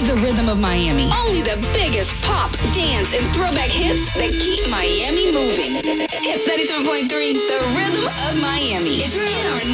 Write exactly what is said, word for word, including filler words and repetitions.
is the Rhythm of Miami. Only the biggest pop, dance, and throwback hits that keep Miami moving. It's ninety-seven point three, the Rhythm of Miami. It's in our